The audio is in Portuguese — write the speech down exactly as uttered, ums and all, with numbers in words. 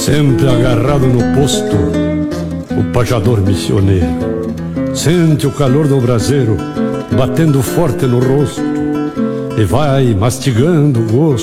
Sempre agarrado no posto, o pajador missioneiro sente o calor do braseiro batendo forte no rosto e vai mastigando o gosto